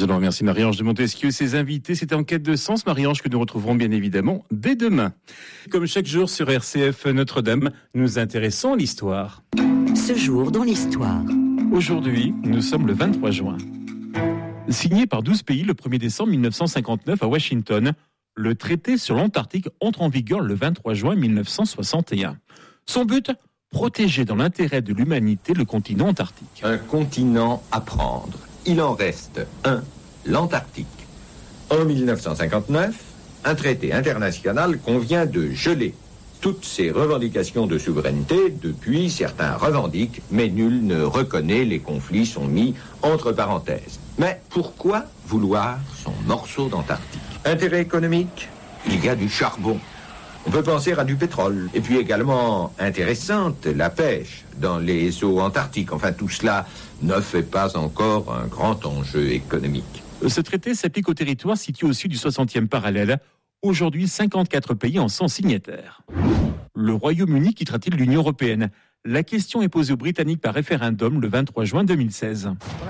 Nous allons remercier Marie-Ange de Montesquieu et ses invités. C'était En quête de sens, Marie-Ange, que nous retrouverons bien évidemment dès demain. Comme chaque jour sur RCF Notre-Dame, nous intéressons à l'histoire. Ce jour dans l'histoire. Aujourd'hui, nous sommes le 23 juin. Signé par 12 pays le 1er décembre 1959 à Washington, le traité sur l'Antarctique entre en vigueur le 23 juin 1961. Son but ? Protéger dans l'intérêt de l'humanité le continent antarctique. Un continent à prendre. Il en reste un, l'Antarctique. En 1959, un traité international convient de geler toutes ces revendications de souveraineté. Depuis, certains revendiquent, mais nul ne reconnaît, les conflits sont mis entre parenthèses. Mais pourquoi vouloir son morceau d'Antarctique? Intérêt économique? Il y a du charbon. On peut penser à du pétrole. Et puis également intéressante, la pêche dans les eaux antarctiques. Enfin, tout cela ne fait pas encore un grand enjeu économique. Ce traité s'applique au territoire situé au sud du 60e parallèle. Aujourd'hui, 54 pays en sont signataires. Le Royaume-Uni quittera-t-il l'Union européenne ? La question est posée aux Britanniques par référendum le 23 juin 2016.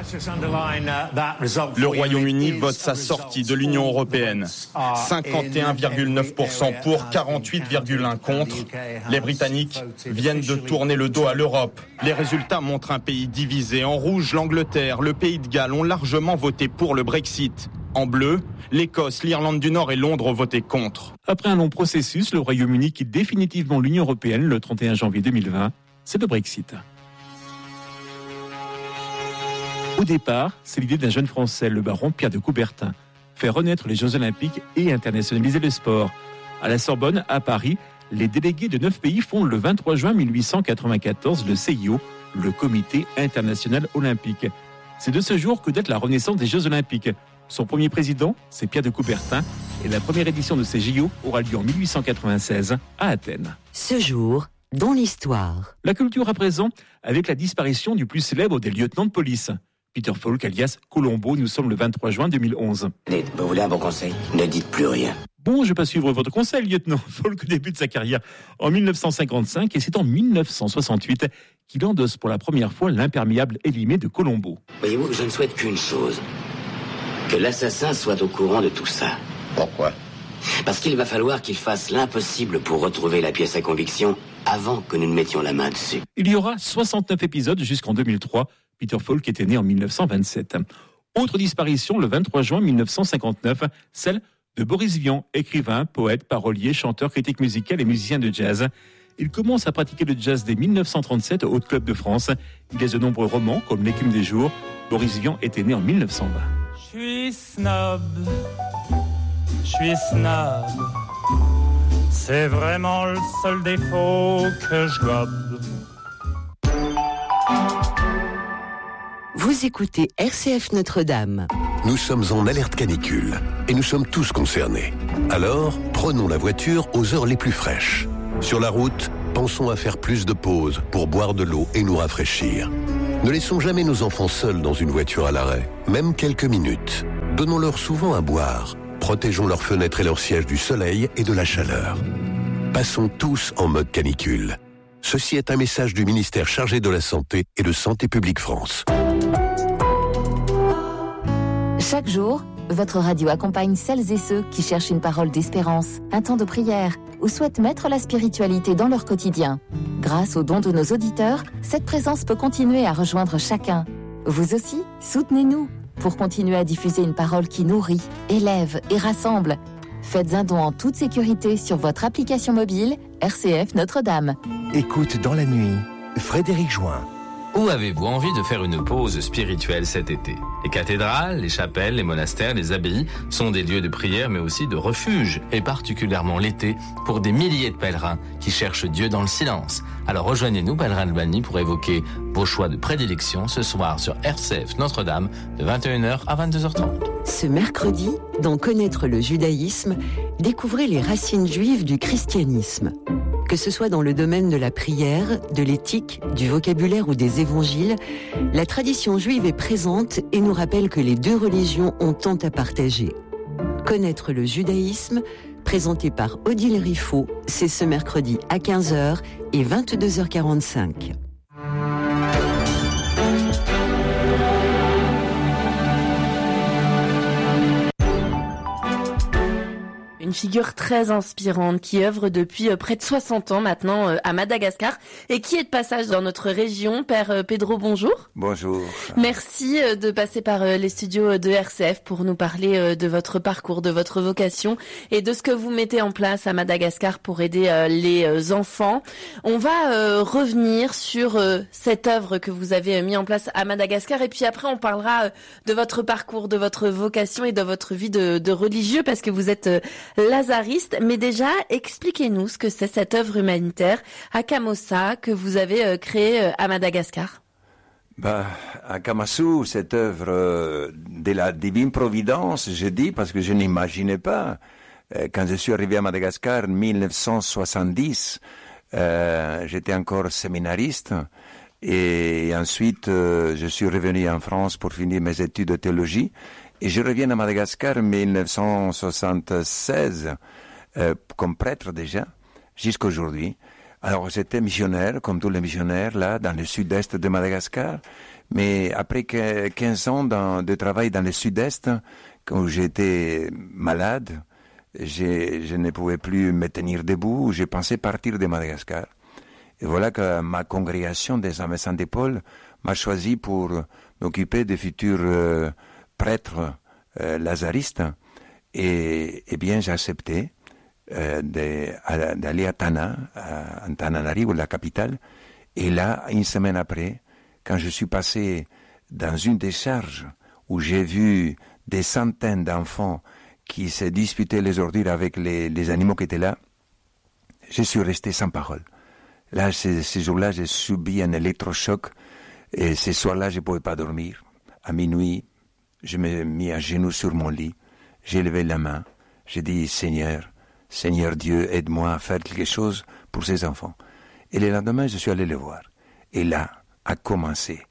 Le Royaume-Uni vote sa sortie de l'Union européenne. 51,9% pour, 48,1% contre. Les Britanniques viennent de tourner le dos à l'Europe. Les résultats montrent un pays divisé. En rouge, l'Angleterre, le Pays de Galles ont largement voté pour le Brexit. En bleu, l'Écosse, l'Irlande du Nord et Londres ont voté contre. Après un long processus, le Royaume-Uni quitte définitivement l'Union européenne le 31 janvier 2020. C'est le Brexit. Au départ, c'est l'idée d'un jeune Français, le baron Pierre de Coubertin, faire renaître les Jeux Olympiques et internationaliser le sport. À la Sorbonne, à Paris, les délégués de 9 pays fondent le 23 juin 1894 le CIO, le Comité international olympique. C'est de ce jour que date la renaissance des Jeux Olympiques. Son premier président, c'est Pierre de Coubertin, et la première édition de ces JO aura lieu en 1896 à Athènes. Ce jour dans l'histoire. La culture à présent, avec la disparition du plus célèbre des lieutenants de police. Peter Falk, alias Colombo, nous sommes le 23 juin 2011. Dites, vous voulez un bon conseil? Ne dites plus rien. Bon, je ne vais pas suivre votre conseil, lieutenant. Falk débute sa carrière en 1955 et c'est en 1968 qu'il endosse pour la première fois l'imperméable élimé de Colombo. Voyez-vous, je ne souhaite qu'une chose. Que l'assassin soit au courant de tout ça. Pourquoi? Parce qu'il va falloir qu'il fasse l'impossible pour retrouver la pièce à conviction avant que nous ne mettions la main dessus. Il y aura 69 épisodes jusqu'en 2003. Peter Falk était né en 1927. Autre disparition le 23 juin 1959, celle de Boris Vian, écrivain, poète, parolier, chanteur, critique musical et musicien de jazz. Il commence à pratiquer le jazz dès 1937 au Haut Club de France. Il laisse de nombreux romans comme L'écume des jours. Boris Vian était né en 1920. Je suis snob. C'est vraiment le seul défaut que je gobe. Vous écoutez RCF Notre-Dame. Nous sommes en alerte canicule et nous sommes tous concernés. Alors, prenons la voiture aux heures les plus fraîches. Sur la route, pensons à faire plus de pauses pour boire de l'eau et nous rafraîchir. Ne laissons jamais nos enfants seuls dans une voiture à l'arrêt, même quelques minutes. Donnons-leur souvent à boire. Protégeons leurs fenêtres et leurs sièges du soleil et de la chaleur. Passons tous en mode canicule. Ceci est un message du ministère chargé de la Santé et de Santé publique France. Chaque jour, votre radio accompagne celles et ceux qui cherchent une parole d'espérance, un temps de prière ou souhaitent mettre la spiritualité dans leur quotidien. Grâce aux dons de nos auditeurs, cette présence peut continuer à rejoindre chacun. Vous aussi, soutenez-nous pour continuer à diffuser une parole qui nourrit, élève et rassemble. Faites un don en toute sécurité sur votre application mobile RCF Notre-Dame. Écoute dans la nuit, Frédéric Join. Où avez-vous envie de faire une pause spirituelle cet été? Les cathédrales, les chapelles, les monastères, les abbayes sont des lieux de prière mais aussi de refuge, et particulièrement l'été, pour des milliers de pèlerins qui cherchent Dieu dans le silence. Alors rejoignez-nous, Pèlerins Albany, pour évoquer vos choix de prédilection ce soir sur RCF Notre-Dame de 21h à 22h30. Ce mercredi, dans Connaître le judaïsme, découvrez les racines juives du christianisme. Que ce soit dans le domaine de la prière, de l'éthique, du vocabulaire ou des évangiles, la tradition juive est présente et nous rappelle que les deux religions ont tant à partager. Connaître le judaïsme, présenté par Odile Riffaut, c'est ce mercredi à 15h et 22h45. une figure très inspirante qui œuvre depuis près de 60 ans maintenant à Madagascar et qui est de passage dans notre région. Père Pedro, bonjour. Bonjour. Merci de passer par les studios de RCF pour nous parler de votre parcours, de votre vocation et de ce que vous mettez en place à Madagascar pour aider les enfants. On va revenir sur cette œuvre que vous avez mis en place à Madagascar et puis après on parlera de votre parcours, de votre vocation et de votre vie de religieux parce que vous êtes lazariste. Mais déjà, expliquez-nous ce que c'est cette œuvre humanitaire à Kamosa que vous avez créée à Madagascar. À Kamassou, cette œuvre de la divine providence, je dis parce que je n'imaginais pas. Quand je suis arrivé à Madagascar en 1970, j'étais encore séminariste. Et ensuite, je suis revenu en France pour finir mes études de théologie. Et je reviens à Madagascar en 1976, comme prêtre déjà, jusqu'à aujourd'hui. Alors, j'étais missionnaire, comme tous les missionnaires, là, dans le sud-est de Madagascar. Mais après 15 ans de travail dans le sud-est, quand j'étais malade, je ne pouvais plus me tenir debout, j'ai pensé partir de Madagascar. Et voilà que ma congrégation des Amis sans d'épaule m'a choisi pour m'occuper des futurs prêtres lazaristes. Et bien, j'ai accepté d'aller à Tana, à Antananarivo, la capitale. Et là, une semaine après, quand je suis passé dans une décharge où j'ai vu des centaines d'enfants qui se disputaient les ordures avec les animaux qui étaient là, je suis resté sans parole. Là, ces jours-là, j'ai subi un électrochoc et ces soirs-là, je ne pouvais pas dormir. À minuit, je me mis à genoux sur mon lit, j'ai levé la main, j'ai dit « Seigneur Dieu, aide-moi à faire quelque chose pour ces enfants. » Et le lendemain, je suis allé les voir. Et là, a commencé,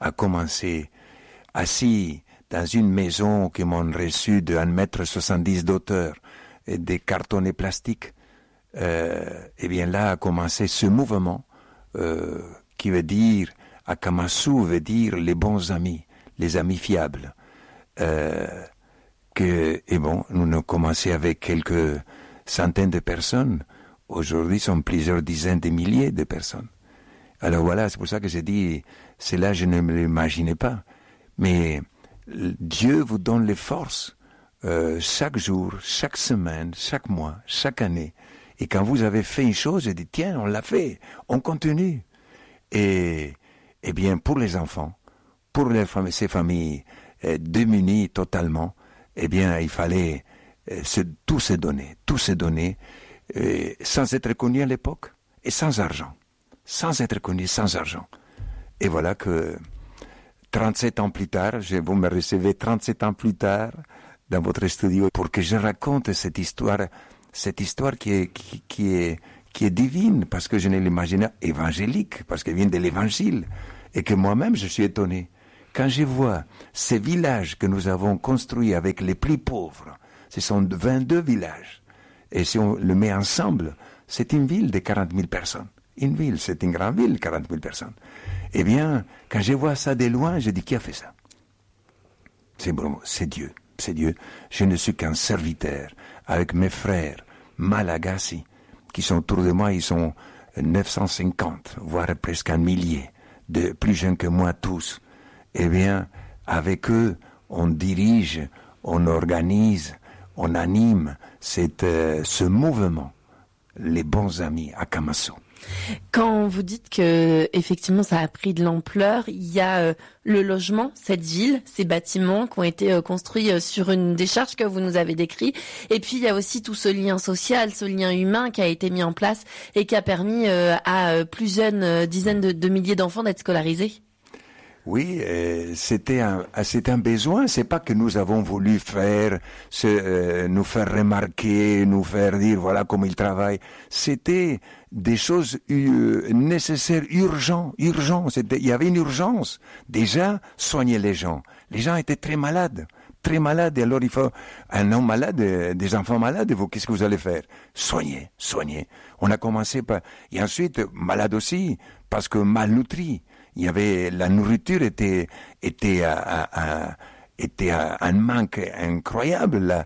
assis dans une maison qui m'ont reçu de 1,70 m d'auteur et des cartonnets plastiques. Et bien là a commencé ce mouvement qui veut dire, à Kamassou veut dire les bons amis, les amis fiables. Et bon, nous avons commencé avec quelques centaines de personnes. Aujourd'hui, ce sont plusieurs dizaines de milliers de personnes. Alors voilà, c'est pour ça que j'ai dit, cela je ne me l'imaginais pas. Mais Dieu vous donne les forces chaque jour, chaque semaine, chaque mois, chaque année. Et quand vous avez fait une chose, je dis, tiens, on l'a fait, on continue. Et bien, pour les enfants, pour ces familles démunies totalement, eh bien, il fallait tout se donner, sans être connu à l'époque, et sans argent. Sans être connu, sans argent. Et voilà que 37 ans plus tard, vous me recevez 37 ans plus tard dans votre studio pour que je raconte cette histoire qui est divine, parce que je ne l'imaginais évangélique, parce qu'elle vient de l'évangile, et que moi-même je suis étonné. Quand je vois ces villages que nous avons construits avec les plus pauvres, ce sont 22 villages, et si on le met ensemble, c'est une ville de 40 000 personnes. Une ville, c'est une grande ville, 40 000 personnes. Eh bien, quand je vois ça de loin, je dis, qui a fait ça? C'est Dieu. C'est Dieu. Je ne suis qu'un serviteur avec mes frères Malagasy, qui sont autour de moi, ils sont 950, voire presque 1 millier, de plus jeunes que moi tous. Eh bien, avec eux, on dirige, on organise, on anime ce mouvement, les bons amis à Kamassou. Quand vous dites que effectivement ça a pris de l'ampleur, il y a le logement, cette ville, ces bâtiments qui ont été construits sur une décharge que vous nous avez décrit, et puis il y a aussi tout ce lien social, ce lien humain qui a été mis en place et qui a permis à plusieurs dizaines de milliers d'enfants d'être scolarisés. Oui, c'était un besoin. C'est pas que nous avons voulu nous faire remarquer, nous faire dire voilà comment ils travaillent. C'était des choses nécessaires, urgentes. Il y avait une urgence. Déjà, soigner les gens. Les gens étaient très malades. Et alors il faut un homme malade, des enfants malades. Qu'est-ce que vous allez faire? Soigner. On a commencé par, et ensuite malade aussi parce que malnutri. Il y avait, la nourriture était un manque incroyable là.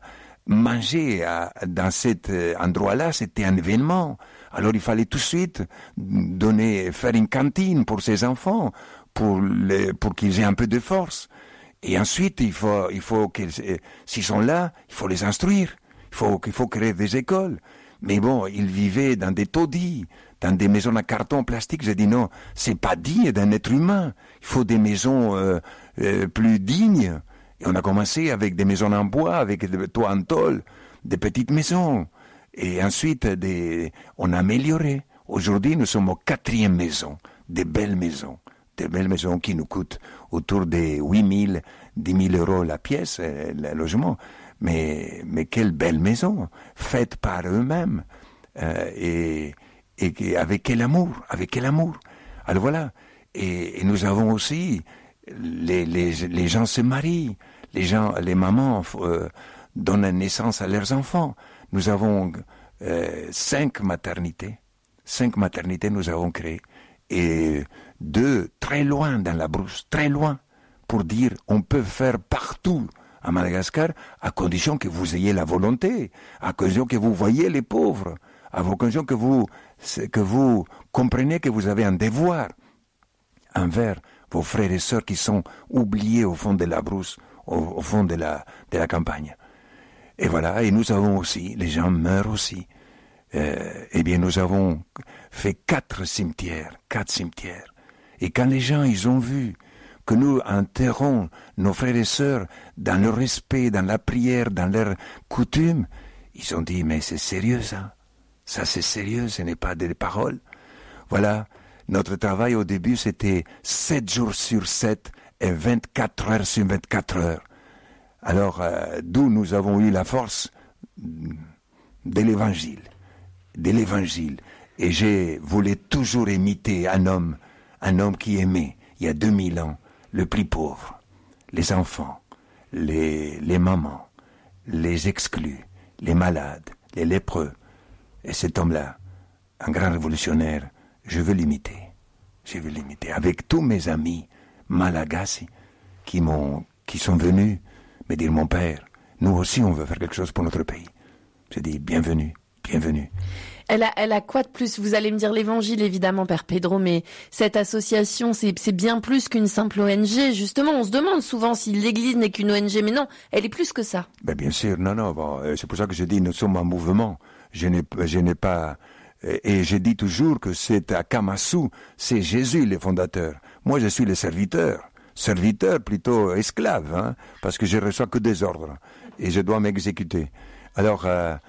manger dans cet endroit-là, c'était un événement. Alors il fallait tout de suite faire une cantine pour ces enfants, pour qu'ils aient un peu de force. Et ensuite, il faut que, s'ils sont là, il faut les instruire. Il faut créer des écoles. Mais bon, ils vivaient dans des taudis, dans des maisons en carton, en plastique. J'ai dit non, c'est pas digne d'un être humain. Il faut des maisons plus dignes. Et on a commencé avec des maisons en bois, avec des toits en tôle, des petites maisons. Et ensuite, on a amélioré. Aujourd'hui, nous sommes aux 4e maison, des belles maisons qui nous coûtent autour des 8 000, 10 000 euros la pièce, le logement. Mais quelle belle maison, faite par eux-mêmes, et avec quel amour. Alors voilà. Et nous avons aussi, les gens se marient, les mamans donnent naissance à leurs enfants. Nous avons 5 maternités. 5 maternités nous avons créées. Et 2 très loin dans la brousse, très loin, pour dire on peut faire partout à Madagascar, à condition que vous ayez la volonté, à condition que vous voyez les pauvres, à condition que vous compreniez que vous avez un devoir envers vos frères et sœurs qui sont oubliés au fond de la brousse, au fond de la campagne. Et voilà, et nous avons aussi, les gens meurent aussi. Eh bien, nous avons fait 4 cimetières. Et quand les gens, ils ont vu que nous enterrons nos frères et sœurs dans le respect, dans la prière, dans leurs coutumes, ils ont dit, mais c'est sérieux ça. Ça c'est sérieux, ce n'est pas des paroles. Voilà, notre travail au début c'était 7 jours sur 7 et 24 heures sur 24 heures. Alors, d'où nous avons eu la force de l'évangile. Et je voulais toujours imiter un homme qui aimait, il y a 2000 ans, le plus pauvre, les enfants, les mamans, les exclus, les malades, les lépreux. Et cet homme-là, un grand révolutionnaire, je veux l'imiter. Avec tous mes amis malagasy qui sont venus me dire, mon père, nous aussi on veut faire quelque chose pour notre pays. J'ai dit, bienvenue. Elle a quoi de plus? Vous allez me dire l'évangile, évidemment, Père Pedro, mais cette association, c'est bien plus qu'une simple ONG. Justement, on se demande souvent si l'Église n'est qu'une ONG, mais non, elle est plus que ça. Ben bien sûr, non, bon, c'est pour ça que je dis, nous sommes un mouvement. Je n'ai pas... Et je dis toujours que c'est à Kamasu, c'est Jésus le fondateur. Moi, je suis le serviteur plutôt esclave, parce que je reçois que des ordres et je dois m'exécuter. Alors,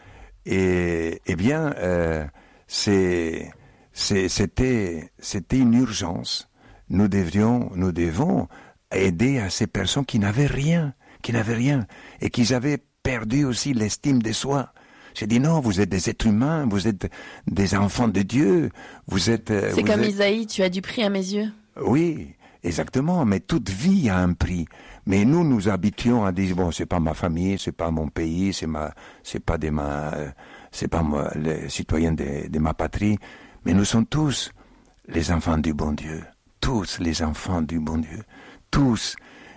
c'était une urgence. Nous devons aider à ces personnes qui n'avaient rien, et qui avaient perdu aussi l'estime de soi. J'ai dit non, vous êtes des êtres humains, vous êtes des enfants de Dieu, vous êtes... C'est comme Isaïe, tu as du prix à mes yeux. Oui, exactement, mais toute vie a un prix. Mais nous habituons à dire, bon, c'est pas ma famille, c'est pas mon pays, c'est pas moi, les citoyens de ma patrie, mais nous sommes tous les enfants du bon Dieu. Tous les enfants du bon Dieu. Tous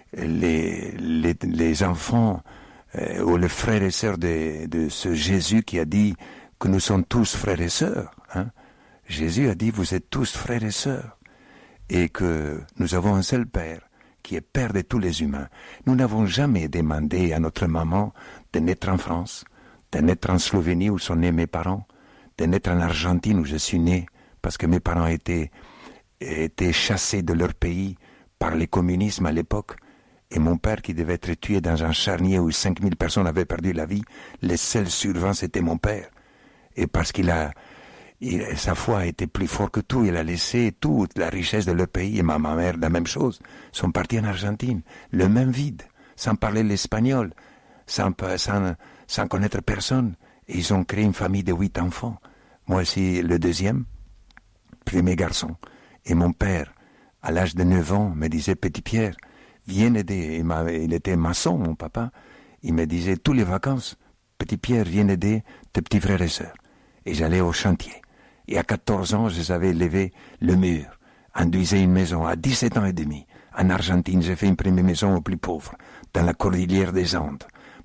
les enfants ou les frères et sœurs de ce Jésus qui a dit que nous sommes tous frères et sœurs. Jésus a dit, vous êtes tous frères et sœurs. Et que nous avons un seul Père, qui est Père de tous les humains. Nous n'avons jamais demandé à notre maman de naître en France, de naître en Slovénie où sont nés mes parents, de naître en Argentine où je suis né, parce que mes parents étaient chassés de leur pays par le communisme à l'époque. Et mon père, qui devait être tué dans un charnier où 5000 personnes avaient perdu la vie, le seul survivant, c'était mon père. Et parce sa foi était plus forte que tout, il a laissé toute la richesse de leur pays, et ma mère, la même chose, sont partis en Argentine, le même vide, sans parler l'espagnol, sans connaître personne. Et ils ont créé une famille de 8 enfants. Moi aussi, le deuxième, premier garçon. Et mon père, à l'âge de 9 ans, me disait, Petit Pierre, viens aider. Il était maçon, mon papa. Il me disait, tous les vacances, Petit Pierre, viens aider tes petits frères et sœurs. Et j'allais au chantier. Et à 14 ans, je savais lever le mur, enduisais une maison. À 17 ans et demi, en Argentine, j'ai fait une première maison aux plus pauvres, dans la cordillère des Andes.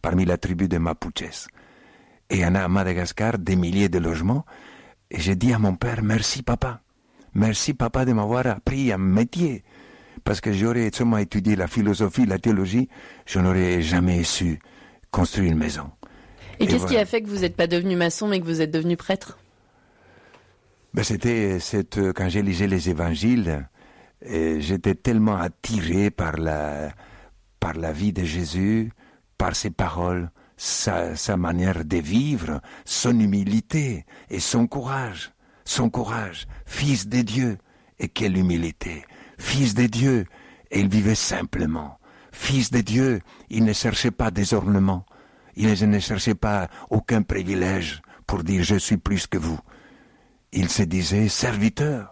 parmi la tribu des Mapuches. Et on a à Madagascar des milliers de logements. Et j'ai dit à mon père, merci papa de m'avoir appris un métier. Parce que j'aurais seulement étudié la philosophie, la théologie, je n'aurais jamais su construire une maison. Et qu'est-ce qui a fait que vous n'êtes pas devenu maçon, mais que vous êtes devenu prêtre? C'était quand j'ai lisé les évangiles, j'étais tellement attiré par la vie de Jésus, par ses paroles, sa manière de vivre, son humilité et son courage. Fils de Dieu, et quelle humilité! Fils de Dieu, et il vivait simplement. Fils de Dieu, il ne cherchait pas des ornements, il ne cherchait pas aucun privilège pour dire je suis plus que vous. Il se disait serviteur.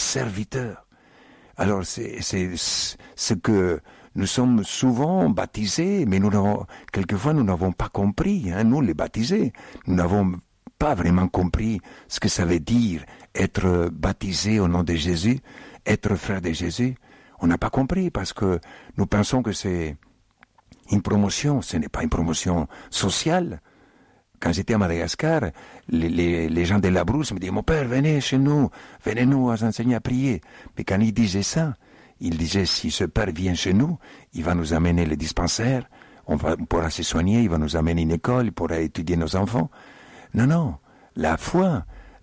Alors c'est ce que nous sommes souvent baptisés, mais quelquefois nous n'avons pas compris, nous les baptisés, nous n'avons pas vraiment compris ce que ça veut dire être baptisé au nom de Jésus, être frère de Jésus. On n'a pas compris parce que nous pensons que c'est une promotion, ce n'est pas une promotion sociale. Quand j'étais à Madagascar, les gens de la brousse me disaient « Mon père, venez chez nous, venez-nous enseigner à prier ». Mais quand ils disaient ça, ils disaient « Si ce père vient chez nous, il va nous amener le dispensaire, on pourra se soigner, il va nous amener une école, il pourra étudier nos enfants ». Non, la foi,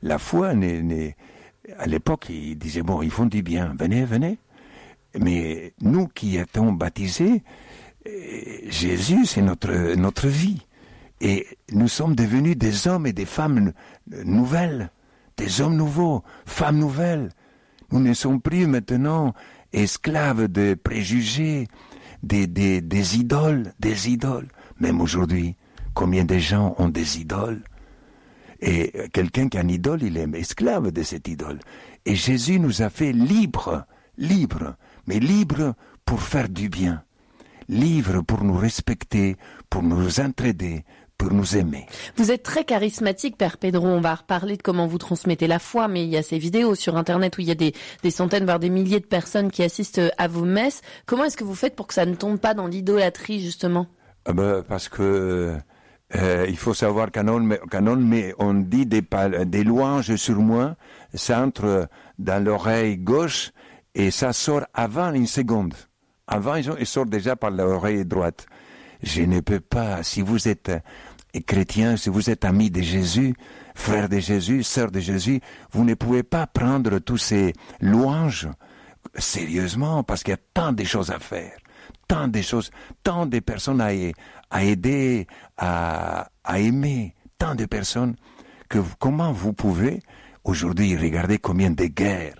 à l'époque, ils disaient « Bon, ils font du bien, venez ». Mais nous qui étions baptisés, Jésus, c'est notre vie. Et nous sommes devenus des hommes et des femmes nouvelles, des hommes nouveaux, femmes nouvelles. Nous ne sommes plus maintenant esclaves de préjugés, des idoles. Même aujourd'hui, combien de gens ont des idoles? Et quelqu'un qui a une idole, il est esclave de cette idole. Et Jésus nous a fait libres, mais libres pour faire du bien. Libres pour nous respecter, pour nous entraider, pour nous aimer. Vous êtes très charismatique, Père Pedro. On va reparler de comment vous transmettez la foi, mais il y a ces vidéos sur Internet où il y a des centaines, voire des milliers de personnes qui assistent à vos messes. Comment est-ce que vous faites pour que ça ne tombe pas dans l'idolâtrie, justement? Parce que il faut savoir mais on dit des louanges sur moi, ça entre dans l'oreille gauche et ça sort avant une seconde. Avant, ils sortent déjà par l'oreille droite. Je ne peux pas, si vous êtes chrétien, si vous êtes ami de Jésus, frère de Jésus, sœur de Jésus, vous ne pouvez pas prendre tous ces louanges sérieusement, parce qu'il y a tant de choses à faire, tant de personnes à aider, à aimer, tant de personnes, que comment vous pouvez aujourd'hui regarder combien de guerres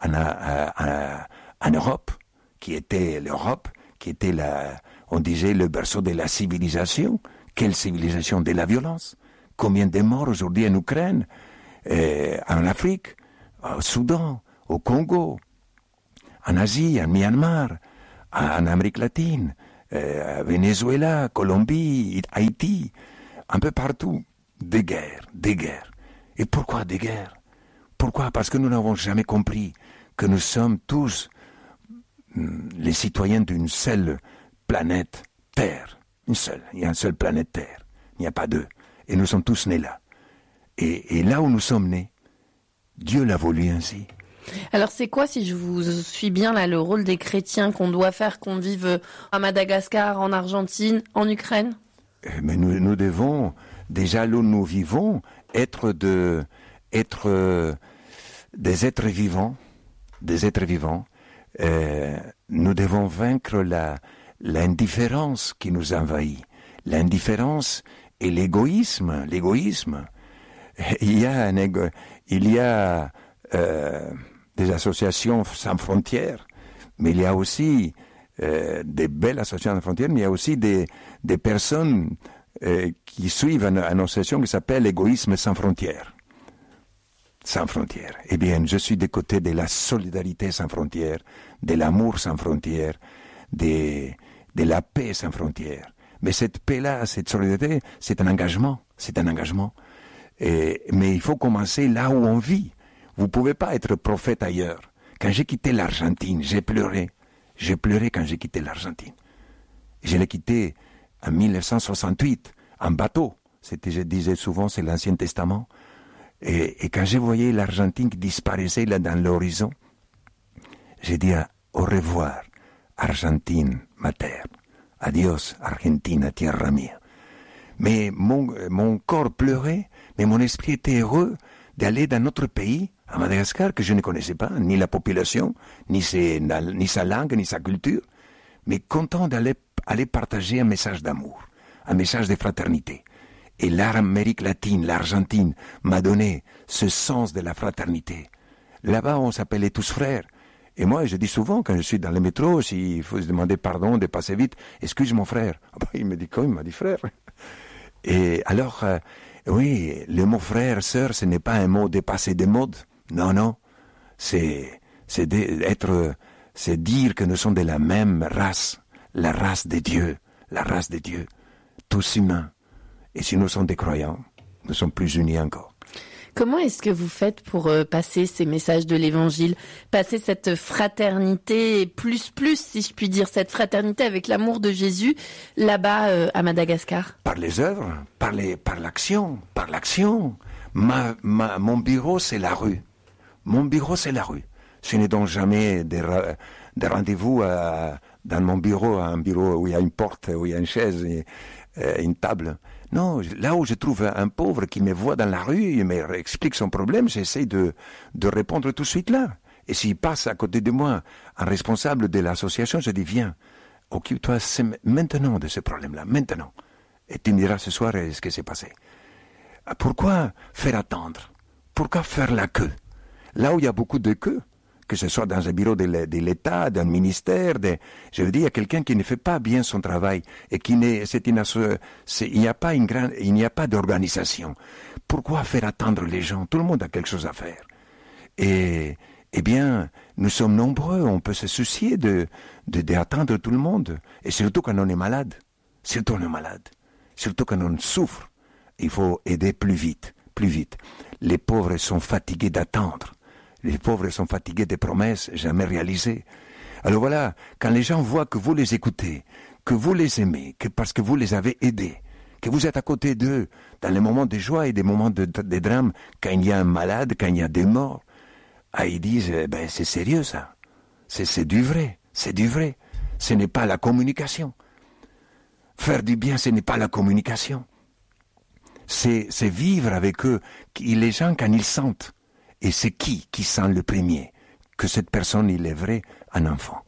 en Europe, qui était l'Europe, qui était on disait le berceau de la civilisation. Quelle civilisation? De la violence. Combien de morts aujourd'hui en Ukraine, en Afrique, au Soudan, au Congo, en Asie, en Myanmar, en Amérique latine, Venezuela, Colombie, Haïti, un peu partout. Des guerres. Et pourquoi des guerres? Pourquoi? Parce que nous n'avons jamais compris que nous sommes tous les citoyens d'une seule planète Terre. Il y a une seule planète Terre. Il n'y a pas deux. Et nous sommes tous nés là. Et là où nous sommes nés, Dieu l'a voulu ainsi. Alors c'est quoi, si je vous suis bien là, le rôle des chrétiens qu'on doit faire, qu'on vive à Madagascar, en Argentine, en Ukraine? Mais nous devons, déjà là où nous vivons, être des êtres vivants. Nous devons vaincre l'indifférence qui nous envahit. L'indifférence et l'égoïsme. Il y a des associations sans frontières, mais il y a aussi des belles associations sans frontières, mais il y a aussi des personnes qui suivent une association qui s'appelle l'égoïsme sans frontières. Sans frontières. Eh bien, je suis des côtés de la solidarité sans frontières, de l'amour sans frontières, de la paix sans frontières. Mais cette paix-là, cette solidarité, c'est un engagement. Mais il faut commencer là où on vit. Vous ne pouvez pas être prophète ailleurs. Quand j'ai quitté l'Argentine, j'ai pleuré. J'ai pleuré quand j'ai quitté l'Argentine. Je l'ai quitté en 1968, en bateau. Je disais souvent, c'est l'Ancien Testament. Et quand je voyais l'Argentine qui disparaissait là dans l'horizon, j'ai dit au revoir, Argentine, ma terre. Adios, Argentina, tierra mia. Mais mon corps pleurait, mais mon esprit était heureux d'aller dans notre pays, à Madagascar, que je ne connaissais pas, ni la population, ni sa langue, ni sa culture, mais content d'aller partager un message d'amour, un message de fraternité. Et l'Amérique latine, l'Argentine, m'a donné ce sens de la fraternité. Là-bas, on s'appelait tous frères. Et moi, je dis souvent, quand je suis dans le métro, s'il faut se demander pardon de passer vite, excuse mon frère. Il me dit quoi? Il m'a dit frère. Et alors, oui, le mot frère, sœur, ce n'est pas un mot dépassé de mode. Non. C'est dire que nous sommes de la même race, la race de Dieu, tous humains. Et si nous sommes des croyants, nous sommes plus unis encore. Comment est-ce que vous faites pour passer ces messages de l'Évangile, passer cette fraternité plus, si je puis dire, cette fraternité avec l'amour de Jésus là-bas à Madagascar? Par les œuvres, par l'action. Mon bureau, c'est la rue. Je n'ai donc jamais des rendez-vous dans mon bureau, un bureau où il y a une porte, où il y a une chaise, une table. Non, là où je trouve un pauvre qui me voit dans la rue, il m'explique son problème, j'essaie de répondre tout de suite là. Et s'il passe à côté de moi, un responsable de l'association, je dis, viens, occupe-toi maintenant de ce problème-là, maintenant. Et tu me diras ce soir ce qui s'est passé. Pourquoi faire attendre? Pourquoi faire la queue? Là où il y a beaucoup de queues, que ce soit dans un bureau de l'État, d'un ministère, je veux dire, il y a quelqu'un qui ne fait pas bien son travail et il n'y a pas d'organisation. Pourquoi faire attendre les gens? Tout le monde a quelque chose à faire. Et, eh bien, nous sommes nombreux, on peut se soucier d'attendre tout le monde. Et surtout quand on est malade. Surtout quand on souffre. Il faut aider plus vite. Les pauvres sont fatigués d'attendre. Les pauvres sont fatigués des promesses jamais réalisées. Alors voilà, quand les gens voient que vous les écoutez, que vous les aimez, que parce que vous les avez aidés, que vous êtes à côté d'eux dans les moments de joie et des moments de drame, quand il y a un malade, quand il y a des morts, ils disent, c'est sérieux ça. C'est du vrai. Ce n'est pas la communication. Faire du bien, ce n'est pas la communication. C'est vivre avec eux, les gens quand ils sentent. Et c'est qui sent le premier que cette personne, il est vrai, un enfant.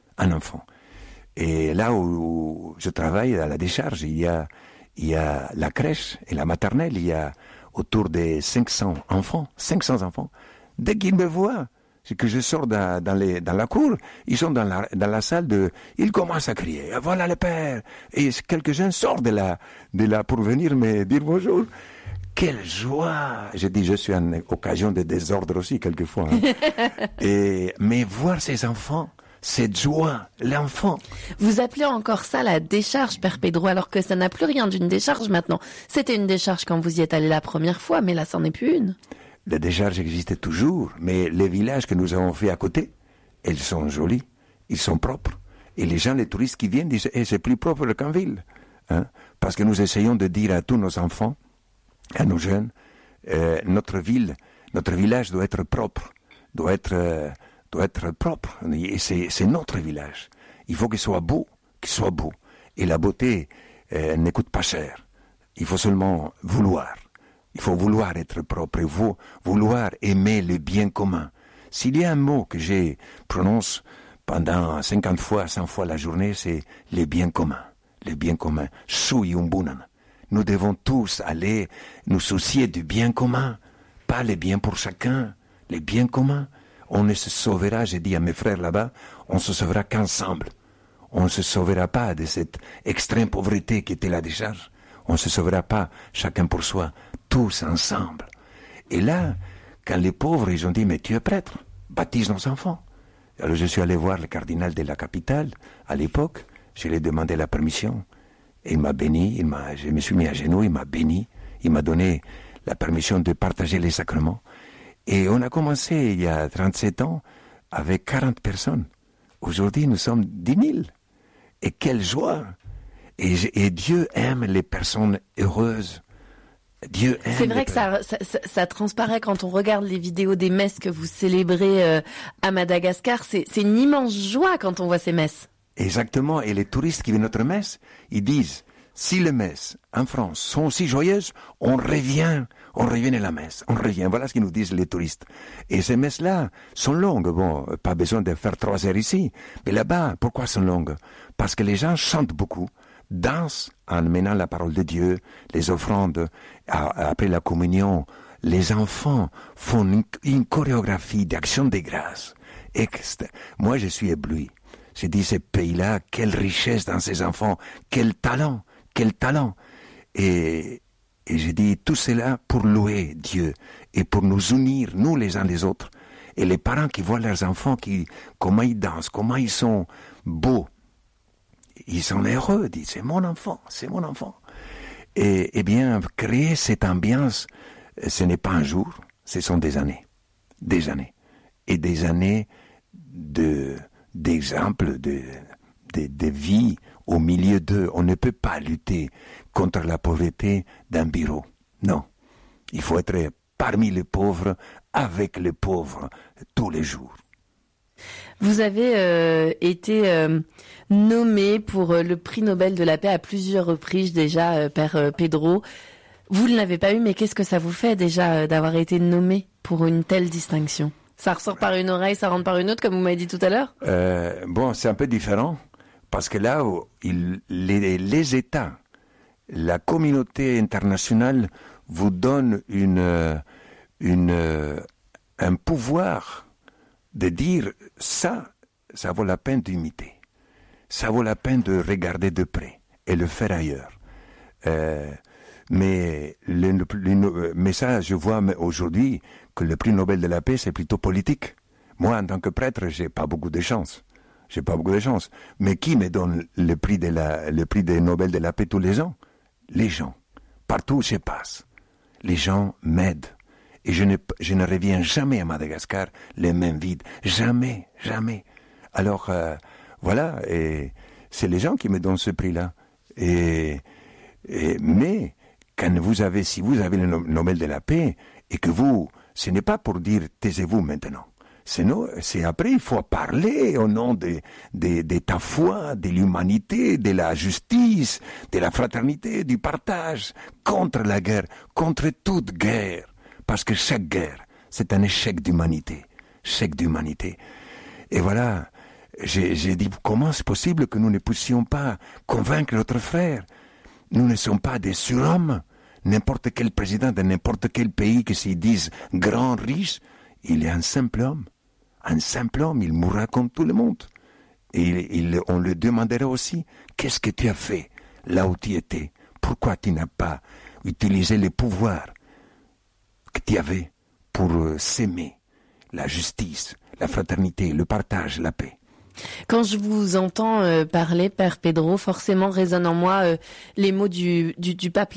Et là où je travaille, à la décharge, il y a la crèche et la maternelle, il y a autour de 500 enfants. Dès qu'ils me voient, c'est que je sors dans la cour, ils sont dans la salle ils commencent à crier, voilà le père. Et quelques jeunes sortent de là pour venir me dire bonjour. Quelle joie! Je dis, je suis en occasion de désordre aussi, quelquefois. Mais voir ces enfants, cette joie, l'enfant. Vous appelez encore ça la décharge, Père Pedro, alors que ça n'a plus rien d'une décharge maintenant. C'était une décharge quand vous y êtes allé la première fois, mais là, c'en est plus une. La décharge existe toujours, mais les villages que nous avons fait à côté, ils sont jolis, ils sont propres. Et les gens, les touristes qui viennent, disent, c'est plus propre qu'en ville. Parce que nous essayons de dire à tous nos enfants, à nos jeunes, notre village doit être propre, doit être propre. Et c'est notre village. Il faut qu'il soit beau. Et la beauté ne coûte pas cher. Il faut seulement vouloir. Il faut vouloir être propre. Il faut vouloir aimer le bien commun. S'il y a un mot que je prononce pendant 50 fois, 100 fois la journée, c'est le bien commun. Le bien commun. Suyumbunan. Nous devons tous aller nous soucier du bien commun, pas le bien pour chacun, le bien commun. On ne se sauvera, j'ai dit à mes frères là-bas, on se sauvera qu'ensemble. On ne se sauvera pas de cette extrême pauvreté qui était la décharge. On ne se sauvera pas chacun pour soi, tous ensemble. Et là, quand les pauvres, ils ont dit, mais tu es prêtre, baptise nos enfants. Alors je suis allé voir le cardinal de la capitale, à l'époque, je lui ai demandé la permission. Et il m'a béni, je me suis mis à genoux, il m'a béni, il m'a donné la permission de partager les sacrements. Et on a commencé il y a 37 ans avec 40 personnes. Aujourd'hui, nous sommes 10 000. Et quelle joie! Et Dieu aime les personnes heureuses. Dieu aime. C'est vrai que ça transparaît quand on regarde les vidéos des messes que vous célébrez à Madagascar. C'est une immense joie quand on voit ces messes. Exactement. Et les touristes qui viennent à notre messe, ils disent, si les messes en France sont aussi joyeuses, on revient à la messe, on revient. Voilà ce qu'ils nous disent les touristes. Et ces messes-là sont longues. Bon, pas besoin de faire 3 heures ici. Mais là-bas, pourquoi sont longues? Parce que les gens chantent beaucoup, dansent en menant la parole de Dieu, les offrandes, après la communion. Les enfants font une chorégraphie d'action de grâce. Moi, je suis ébloui. J'ai dit, ces pays-là, quelle richesse dans ces enfants, quel talent. Et j'ai dit, tout cela pour louer Dieu et pour nous unir, nous les uns les autres. Et les parents qui voient leurs enfants, comment ils dansent, comment ils sont beaux, ils sont heureux, ils disent, c'est mon enfant. Et bien, créer cette ambiance, ce n'est pas un jour, ce sont des années. Et des années d'exemples, de vie au milieu d'eux. On ne peut pas lutter contre la pauvreté d'un bureau. Non. Il faut être parmi les pauvres, avec les pauvres, tous les jours. Vous avez été nommé pour le prix Nobel de la paix à plusieurs reprises déjà, Père Pedro. Vous ne l'avez pas eu, mais qu'est-ce que ça vous fait déjà d'avoir été nommé pour une telle distinction? Ça ressort par une oreille, ça rentre par une autre, comme vous m'avez dit tout à l'heure? Bon, c'est un peu différent, parce que là, les États, la communauté internationale vous donne un pouvoir de dire ça vaut la peine d'imiter. Ça vaut la peine de regarder de près et le faire ailleurs. Mais ça, je vois aujourd'hui que le prix Nobel de la paix, c'est plutôt politique. Moi, en tant que prêtre, j'ai pas beaucoup de chance. Mais qui me donne le prix des Nobel de la paix tous les ans? Les gens. Partout où je passe. Les gens m'aident. Et je ne reviens jamais à Madagascar les mêmes vides. Jamais. Alors, voilà. Et c'est les gens qui me donnent ce prix-là. Mais, si vous avez le Nobel de la paix, et que ce n'est pas pour dire taisez-vous maintenant. C'est après, il faut parler au nom de ta foi, de l'humanité, de la justice, de la fraternité, du partage, contre la guerre, contre toute guerre. Parce que chaque guerre, c'est un échec d'humanité. Et voilà, j'ai dit, comment c'est possible que nous ne puissions pas convaincre notre frère? Nous ne sommes pas des surhommes. N'importe quel président de n'importe quel pays qui s'y dise grand, riche, il est un simple homme. Il mourra comme tout le monde. Et on lui demanderait aussi, qu'est-ce que tu as fait là où tu étais? Pourquoi tu n'as pas utilisé les pouvoirs que tu avais pour s'aimer, la justice, la fraternité, le partage, la paix? Quand je vous entends parler, Père Pedro, forcément résonnent en moi les mots du pape